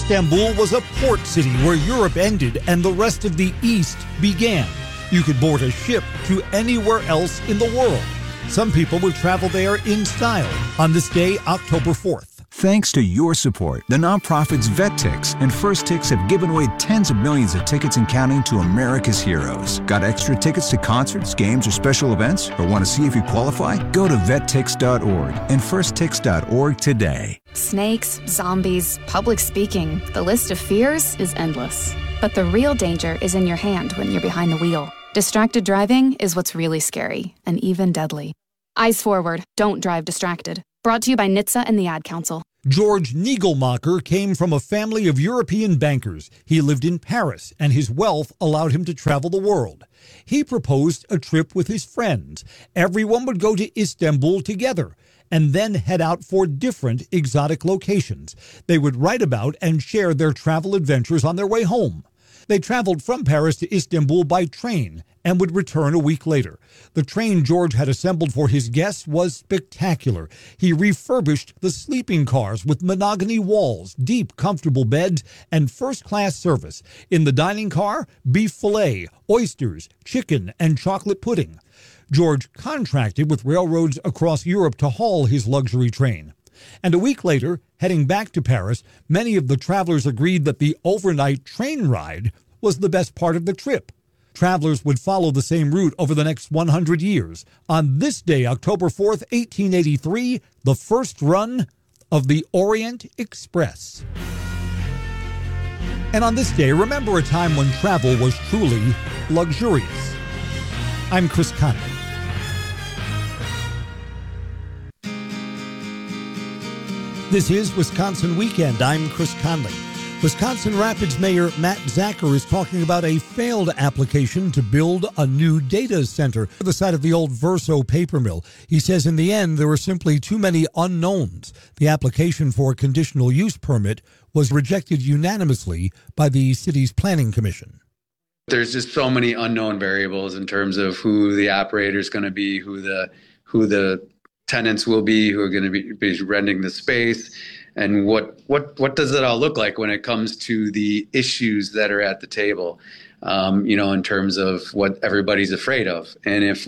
Istanbul was a port city where Europe ended and the rest of the East began. You could board a ship to anywhere else in the world. Some people would travel there in style on this day, October 4th. Thanks to your support, the nonprofits VetTix and First Tix have given away tens of millions of tickets and counting to America's heroes. Got extra tickets to concerts, games, or special events? Or want to see if you qualify? Go to vettix.org and firsttix.org today. Snakes, zombies, public speaking. The list of fears is endless. But the real danger is in your hand when you're behind the wheel. Distracted driving is what's really scary and even deadly. Eyes forward. Don't drive distracted. Brought to you by NHTSA and the Ad Council. George Nigelmacher came from a family of European bankers. He lived in Paris, and his wealth allowed him to travel the world. He proposed a trip with his friends. Everyone would go to Istanbul together and then head out for different exotic locations. They would write about and share their travel adventures on their way home. They traveled from Paris to Istanbul by train and would return a week later. The train George had assembled for his guests was spectacular. He refurbished the sleeping cars with mahogany walls, deep, comfortable beds, and first-class service. In the dining car, beef fillet, oysters, chicken, and chocolate pudding. George contracted with railroads across Europe to haul his luxury train. And a week later, heading back to Paris, many of the travelers agreed that the overnight train ride was the best part of the trip. Travelers would follow the same route over the next 100 years. On this day, October 4th, 1883, the first run of the Orient Express. And on this day, remember a time when travel was truly luxurious. I'm Chris Conley. This is Wisconsin Weekend. I'm Chris Conley. Wisconsin Rapids Mayor Matt Zacher is talking about a failed application to build a new data center on the site of the old Verso paper mill. He says in the end, there were simply too many unknowns. The application for a conditional use permit was rejected unanimously by the city's planning commission. There's just so many unknown variables in terms of who the operator is going to be, who the tenants will be, who are going to be renting the space, and what does it all look like when it comes to the issues that are at the table, in terms of what everybody's afraid of. And if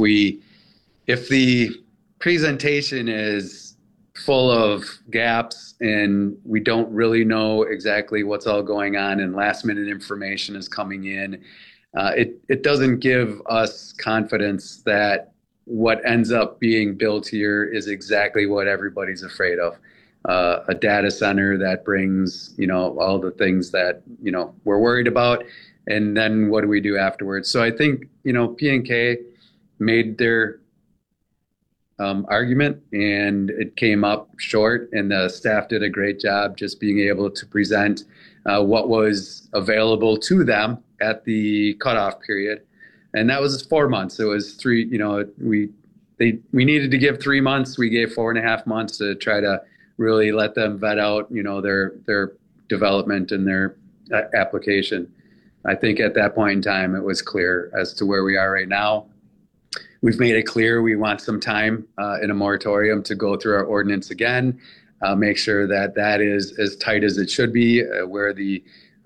the presentation is full of gaps and we don't really know exactly what's all going on and last minute information is coming in, it doesn't give us confidence that what ends up being built here is exactly what everybody's afraid of. A data center that brings, all the things that, we're worried about. And then what do we do afterwards? So I think, P&K made their argument and it came up short, and the staff did a great job just being able to present what was available to them at the cutoff period. And that was 4 months. It was three, we needed to give 3 months. We gave 4.5 months to try to really let them vet out, their development and their application. I think at that point in time, it was clear as to where we are right now. We've made it clear we want some time in a moratorium to go through our ordinance again, make sure that is as tight as it should be, where the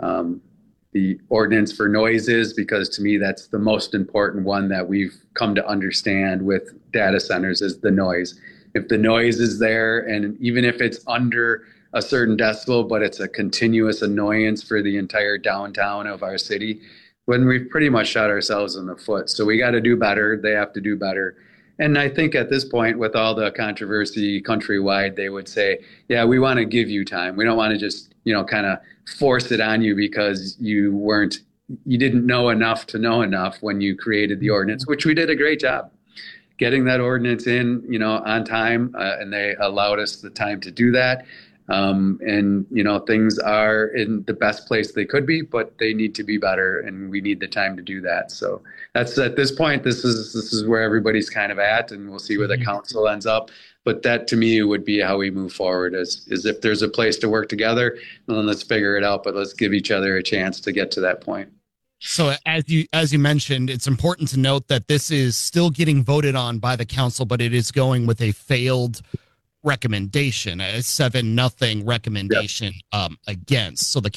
ordinance for noise is, because to me, that's the most important one that we've come to understand with data centers is the noise. If the noise is there, and even if it's under a certain decibel, but it's a continuous annoyance for the entire downtown of our city, when we've pretty much shot ourselves in the foot. So we got to do better. They have to do better. And I think at this point, with all the controversy countrywide, they would say, yeah, we want to give you time. We don't want to just, kind of force it on you because you didn't know enough to know enough when you created the ordinance, which we did a great job getting that ordinance in, on time, and they allowed us the time to do that. And things are in the best place they could be, but they need to be better, and we need the time to do that. So that's at this point, this is where everybody's kind of at, and we'll see where the council ends up. But that to me would be how we move forward is if there's a place to work together, then let's figure it out, but let's give each other a chance to get to that point. So as you mentioned, it's important to note that this is still getting voted on by the council, but it is going with a failed recommendation, a 7-0 recommendation against. So the